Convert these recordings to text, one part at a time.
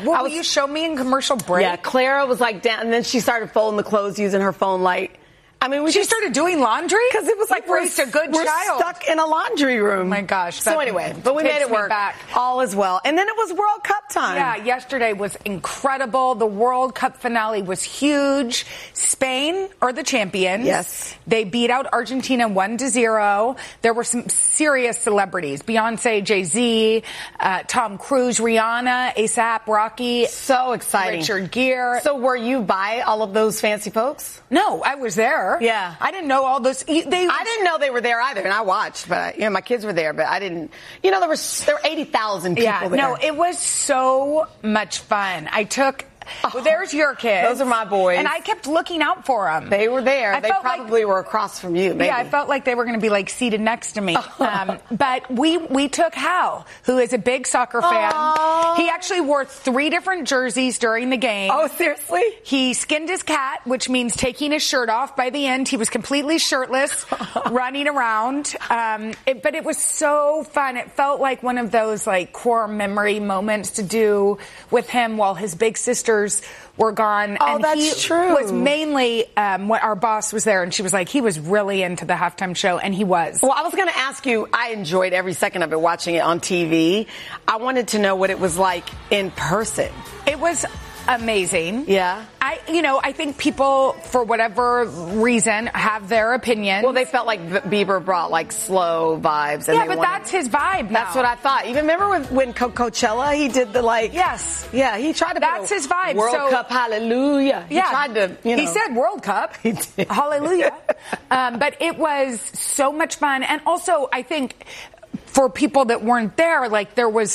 Will you show me in commercial break? Yeah, Clara was like down, and then she started folding the clothes using her phone light. I mean, she started doing laundry? Because it was like we're a good we're child. Stuck in a laundry room. Oh my gosh. So anyway, but we made it work. Back. All is well. And then it was World Cup time. Yeah, yesterday was incredible. The World Cup finale was huge. Spain are the champions. Yes. They beat out Argentina 1-0. There were some serious celebrities. Beyonce, Jay-Z, Tom Cruise, Rihanna, A$AP Rocky. So exciting. Richard Gere. So were you by all of those fancy folks? No, I was there. Yeah. I didn't know all those. I didn't know they were there either, and I watched, but my kids were there, but I didn't. There were 80,000 people there. No, it was so much fun. Well, there's your kids. Those are my boys. And I kept looking out for them. They were there. They probably were across from you, maybe. Yeah, I felt like they were going to be like seated next to me. But we took Hal, who is a big soccer fan. Aww. He actually wore 3 different jerseys during the game. Oh, seriously? He skinned his cat, which means taking his shirt off. By the end, he was completely shirtless, running around. But it was so fun. It felt like one of those like core memory moments to do with him while his big sisters were gone. Oh, and that's true. Was mainly what our boss was there, and she was like, he was really into the halftime show, and he was. Well, I was going to ask you, I enjoyed every second of it, watching it on TV. I wanted to know what it was like in person. It was amazing. Yeah. I think people, for whatever reason, have their opinion. Well, they felt like Bieber brought like slow vibes. And that's his vibe now. That's what I thought. Even remember when Coachella, he did the like. Yes. Yeah, he tried to. That's his vibe. World Cup, hallelujah. He tried to. He said World Cup. He did. Hallelujah. But it was so much fun, and also I think, for people that weren't there, like there was,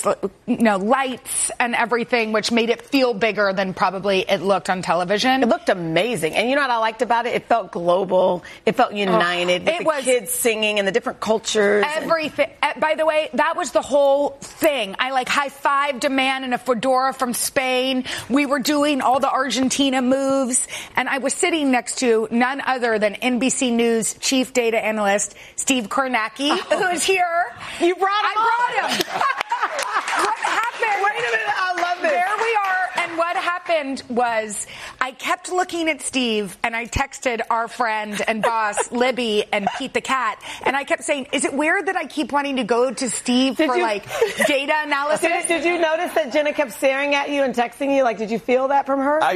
lights and everything, which made it feel bigger than probably it looked on television. It looked amazing. And you know what I liked about it? It felt global. It felt united. With the kids singing and the different cultures. Everything. By the way, that was the whole thing. I high-fived a man in a fedora from Spain. We were doing all the Argentina moves. And I was sitting next to none other than NBC News chief data analyst Steve Kornacki, who is here. You brought him. I brought him. What happened? Wait a minute. I love this. There we are. And what happened was I kept looking at Steve, and I texted our friend and boss, Libby, and Pete the cat, and I kept saying, is it weird that I keep wanting to go to Steve for data analysis? Did you notice that Jenna kept staring at you and texting you? Did you feel that from her?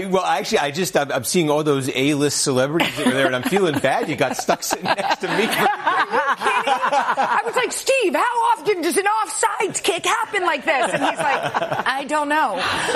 I'm seeing all those A-list celebrities that were there, and I'm feeling bad. You got stuck sitting next to me. I was like, Steve, how often does an offsides kick happen like this? And he's like, I don't know.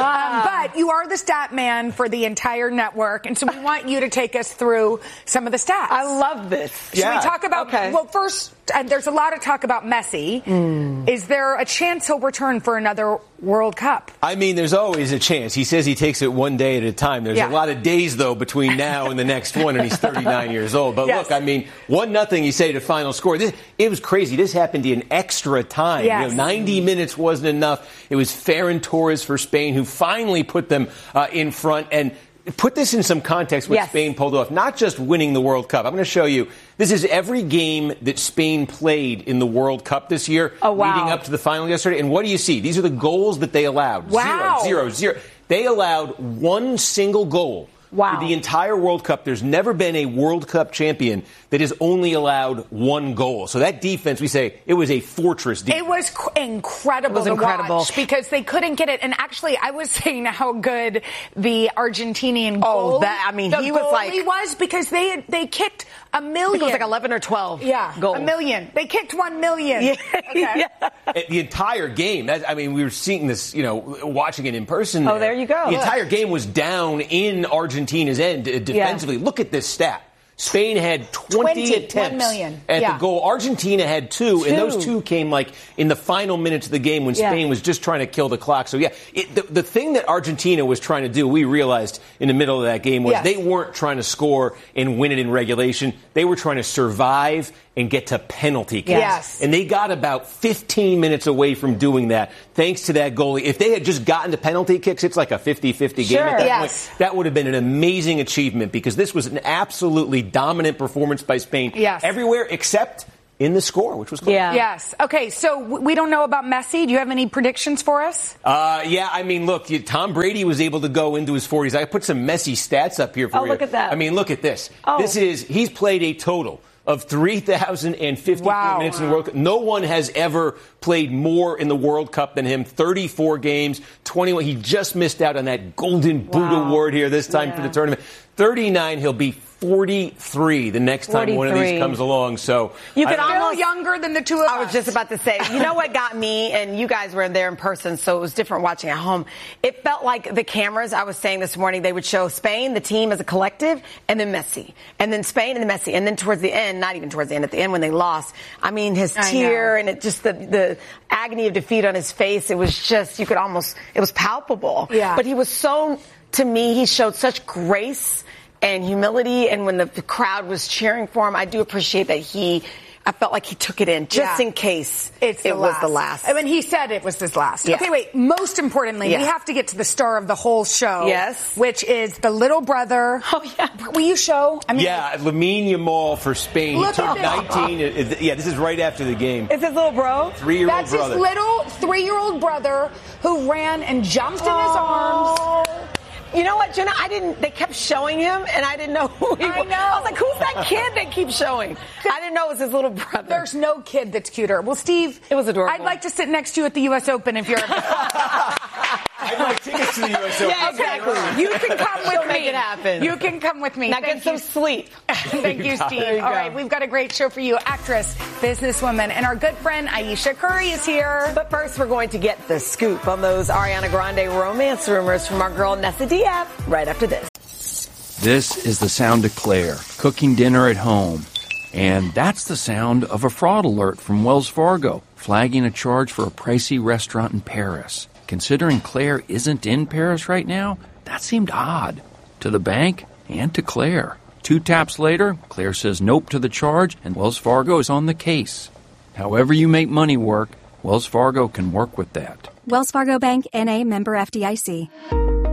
But you are the stat man for the entire network, and so we want you to take us through some of the stats. I love this. Should we talk about, well, first, there's a lot of talk about Messi. Is there a chance he'll return for another World Cup? I mean, there's always a chance. He says he takes it one day at a time. There's a lot of days, though, between now and the next one, and he's 39 years old. But look, I mean, 1-0, you say, to final score. It was crazy. This happened in extra time. Yes. 90 minutes wasn't enough. It was Ferran Torres for Spain who finally put them in front. And put this in some context, what Spain pulled off. Not just winning the World Cup. I'm going to show you. This is every game that Spain played in the World Cup this year, leading up to the final yesterday. And what do you see? These are the goals that they allowed. Wow. 0-0. They allowed one single goal. For the entire World Cup. There's never been a World Cup champion that has only allowed one goal. So that defense, we say, it was a fortress defense. It was incredible to watch because they couldn't get it. And actually, I was saying how good the Argentinian goal. He was like. He was because they kicked 1 million. I think it was like 11 or 12 goals. 1 million. They kicked 1 million. Yeah. Okay. The entire game, we were seeing this, watching it in person. Oh, there you go. The entire game was down in Argentina's end defensively. Look at this stat. Spain had 20 attempts 1 million. at the goal. Argentina had two, and those two came in the final minutes of the game when Spain was just trying to kill the clock. So, the thing that Argentina was trying to do, we realized in the middle of that game, was they weren't trying to score and win it in regulation. They were trying to survive and get to penalty kicks. Yes. And they got about 15 minutes away from doing that, thanks to that goalie. If they had just gotten to penalty kicks, it's like a 50-50 game at that point. That would have been an amazing achievement because this was an absolutely dominant performance by Spain everywhere except in the score, which was cool. Yeah. Yes. Okay, so we don't know about Messi. Do you have any predictions for us? Yeah, I mean, look, Tom Brady was able to go into his 40s. I put some Messi stats up here for you. Oh, look at that. I mean, look at this. Oh. He's played a total of 3,054 minutes in the World Cup. No one has ever played more in the World Cup than him. 34 games, 21. He just missed out on that Golden Boot Award here this time for the tournament. 39, he'll be 43 the next time one of these comes along. So you could almost still younger than the two of us. I was just about to say, you know what got me, and you guys were there in person, so it was different watching at home. It felt like the cameras, I was saying this morning, they would show Spain, the team as a collective, and then Messi. And then Spain and then Messi. And then towards the end, not even towards the end, at the end when they lost, I mean, his tear and it just the agony of defeat on his face, it was just, you could almost, it was palpable. Yeah. But he was so, to me, he showed such grace and humility, and when the crowd was cheering for him, I do appreciate that I felt like he took it in just in case it was the last. I mean, he said it was his last. Yeah. Okay, wait. Most importantly, we have to get to the star of the whole show. Yes. Which is the little brother. Oh, yeah. Will you show? I mean, Lamine Yamal for Spain. Look He took at this. 19. Yeah, this is right after the game. It's his little bro? 3-year-old That's brother. his little 3-year-old brother who ran and jumped in his arms. You know what, Jenna? they kept showing him, and I didn't know who he was. I know. I was like, who's that kid they keep showing? I didn't know it was his little brother. There's no kid that's cuter. Well, Steve, it was adorable. I'd like to sit next to you at the U.S. Open if you're I know tickets to the U.S. Open. Yeah, exactly. You can come with me. Make it happen. You can come with me. Now get some sleep. Thank you, Steve. There you All go. right, we've got a great show for you. Actress, businesswoman, and our good friend Ayesha Curry is here. But first, we're going to get the scoop on those Ariana Grande romance rumors from our girl Nessa Diab right after this. This is the sound of Claire cooking dinner at home. And that's the sound of a fraud alert from Wells Fargo, flagging a charge for a pricey restaurant in Paris. Considering Claire isn't in Paris right now, that seemed odd to the bank and to Claire. 2 taps later, Claire says nope to the charge, and Wells Fargo is on the case. However you make money work, Wells Fargo can work with that. Wells Fargo Bank, N.A., member FDIC.